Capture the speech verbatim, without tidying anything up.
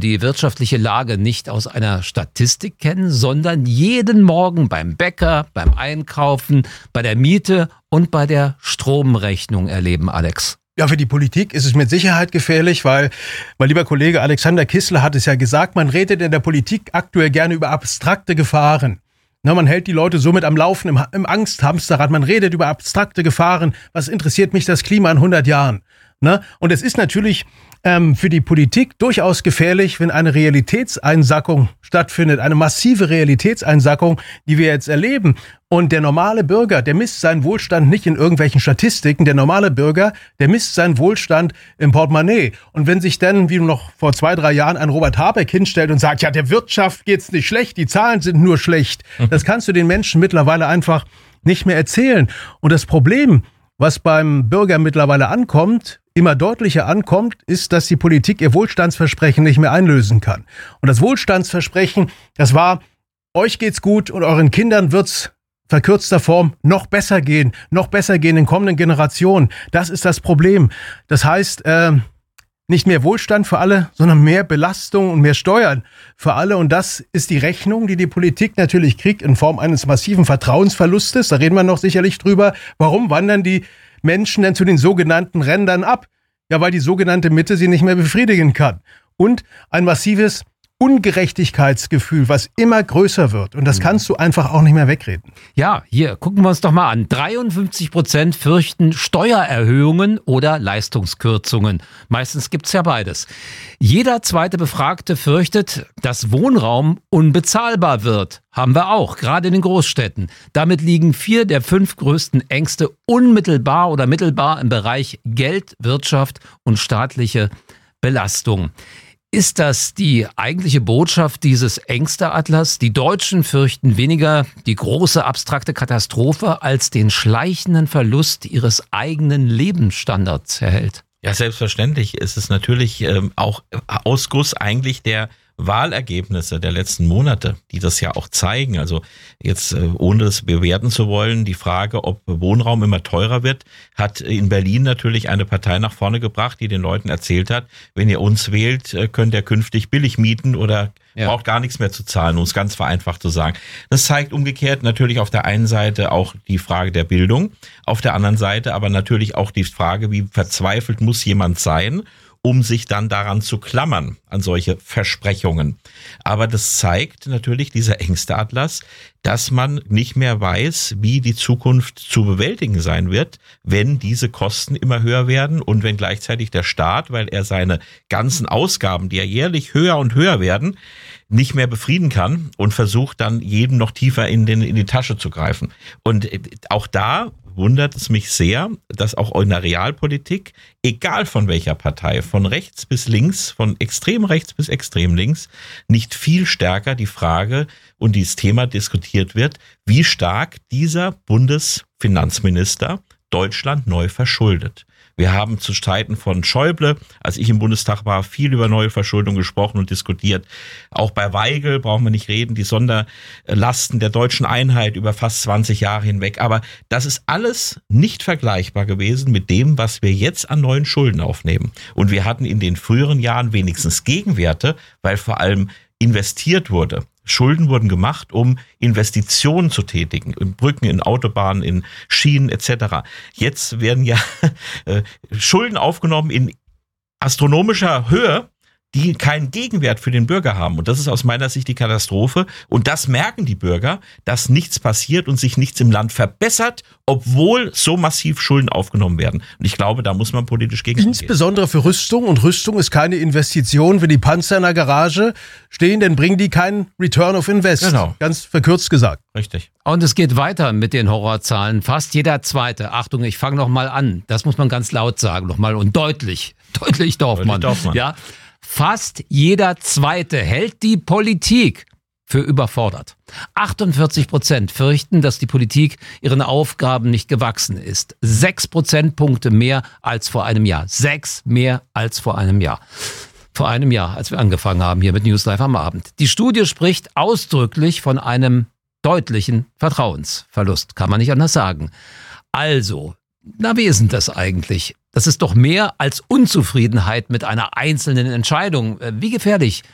die wirtschaftliche Lage nicht aus einer Statistik kennen, sondern jeden Morgen beim Bäcker, beim Einkaufen, bei der Miete und bei der Stromrechnung erleben, Alex? Ja, für die Politik ist es mit Sicherheit gefährlich, weil, mein lieber Kollege Alexander Kissler hat es ja gesagt, man redet in der Politik aktuell gerne über abstrakte Gefahren. Na, man hält die Leute somit am Laufen im, im Angsthamsterrad, man redet über abstrakte Gefahren. Was interessiert mich das Klima in hundert Jahren? Na? Und es ist natürlich ähm, für die Politik durchaus gefährlich, wenn eine Realitätseinsackung stattfindet, eine massive Realitätseinsackung, die wir jetzt erleben. Und der normale Bürger, der misst seinen Wohlstand nicht in irgendwelchen Statistiken. Der normale Bürger, der misst seinen Wohlstand im Portemonnaie. Und wenn sich dann, wie noch vor zwei, drei Jahren, ein Robert Habeck hinstellt und sagt, ja, der Wirtschaft geht's nicht schlecht, die Zahlen sind nur schlecht. Das kannst du den Menschen mittlerweile einfach nicht mehr erzählen. Und das Problem, was beim Bürger mittlerweile ankommt, immer deutlicher ankommt, ist, dass die Politik ihr Wohlstandsversprechen nicht mehr einlösen kann. Und das Wohlstandsversprechen, das war, euch geht's gut und euren Kindern wird's verkürzter Form noch besser gehen, noch besser gehen in kommenden Generationen. Das ist das Problem. Das heißt, äh, nicht mehr Wohlstand für alle, sondern mehr Belastung und mehr Steuern für alle. Und das ist die Rechnung, die die Politik natürlich kriegt in Form eines massiven Vertrauensverlustes. Da reden wir noch sicherlich drüber. Warum wandern die Menschen denn zu den sogenannten Rändern ab? Ja, weil die sogenannte Mitte sie nicht mehr befriedigen kann. Und ein massives Ungerechtigkeitsgefühl, was immer größer wird. Und das kannst du einfach auch nicht mehr wegreden. Ja, hier, gucken wir uns doch mal an. dreiundfünfzig Prozent fürchten Steuererhöhungen oder Leistungskürzungen. Meistens gibt's ja beides. Jeder zweite Befragte fürchtet, dass Wohnraum unbezahlbar wird. Haben wir auch, gerade in den Großstädten. Damit liegen vier der fünf größten Ängste unmittelbar oder mittelbar im Bereich Geld, Wirtschaft und staatliche Belastung. Ist das die eigentliche Botschaft dieses Ängste-Atlas? Die Deutschen fürchten weniger die große abstrakte Katastrophe als den schleichenden Verlust ihres eigenen Lebensstandards, Herr Held. Ja, selbstverständlich ist es natürlich ähm, auch Ausguss eigentlich der Wahlergebnisse der letzten Monate, die das ja auch zeigen. Also jetzt, äh, ohne es bewerten zu wollen, die Frage, ob Wohnraum immer teurer wird, hat in Berlin natürlich eine Partei nach vorne gebracht, die den Leuten erzählt hat, wenn ihr uns wählt, könnt ihr künftig billig mieten oder ja. braucht gar nichts mehr zu zahlen, um es ganz vereinfacht zu sagen. Das zeigt umgekehrt natürlich auf der einen Seite auch die Frage der Bildung, auf der anderen Seite aber natürlich auch die Frage, wie verzweifelt muss jemand sein, um sich dann daran zu klammern, an solche Versprechungen. Aber das zeigt natürlich, dieser Ängste-Atlas, dass man nicht mehr weiß, wie die Zukunft zu bewältigen sein wird, wenn diese Kosten immer höher werden und wenn gleichzeitig der Staat, weil er seine ganzen Ausgaben, die ja jährlich höher und höher werden, nicht mehr befrieden kann und versucht dann jedem noch tiefer in, den, in die Tasche zu greifen. Und auch da wundert es mich sehr, dass auch in der Realpolitik, egal von welcher Partei, von rechts bis links, von extrem rechts bis extrem links, nicht viel stärker die Frage und dieses Thema diskutiert wird, wie stark dieser Bundesfinanzminister Deutschland neu verschuldet. Wir haben zu Zeiten von Schäuble, als ich im Bundestag war, viel über neue Verschuldung gesprochen und diskutiert. Auch bei Weigel brauchen wir nicht reden, die Sonderlasten der deutschen Einheit über fast zwanzig Jahre hinweg. Aber das ist alles nicht vergleichbar gewesen mit dem, was wir jetzt an neuen Schulden aufnehmen. Und wir hatten in den früheren Jahren wenigstens Gegenwerte, weil vor allem investiert wurde. Schulden wurden gemacht, um Investitionen zu tätigen, in Brücken, in Autobahnen, in Schienen et cetera. Jetzt werden ja äh, Schulden aufgenommen in astronomischer Höhe, die keinen Gegenwert für den Bürger haben. Und das ist aus meiner Sicht die Katastrophe. Und das merken die Bürger, dass nichts passiert und sich nichts im Land verbessert, obwohl so massiv Schulden aufgenommen werden. Und ich glaube, da muss man politisch gegen. Insbesondere für Rüstung. Und Rüstung ist keine Investition. Wenn die Panzer in der Garage stehen, dann bringen die keinen Return of Invest. Genau. Ganz verkürzt gesagt. Richtig. Und es geht weiter mit den Horrorzahlen. Fast jeder Zweite, Achtung, ich fange nochmal an. Das muss man ganz laut sagen, nochmal und deutlich. Deutlich, Dorfmann. Deutlich, Dorfmann. Ja. Fast jeder Zweite hält die Politik für überfordert. achtundvierzig Prozent fürchten, dass die Politik ihren Aufgaben nicht gewachsen ist. Sechs Prozentpunkte mehr als vor einem Jahr. Sechs mehr als vor einem Jahr. Vor einem Jahr, als wir angefangen haben hier mit News Live am Abend. Die Studie spricht ausdrücklich von einem deutlichen Vertrauensverlust. Kann man nicht anders sagen. Also, na, wie ist denn das eigentlich? Das ist doch mehr als Unzufriedenheit mit einer einzelnen Entscheidung. Wie gefährlich